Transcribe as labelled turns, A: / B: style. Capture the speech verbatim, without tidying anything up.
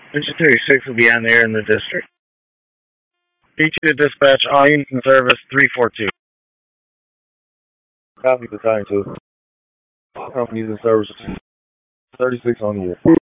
A: Engine thirty-six will be on the air in the district. P two dispatch, all units in service, three four two.
B: Copy, battalion two. Companies in service, thirty-six on the air.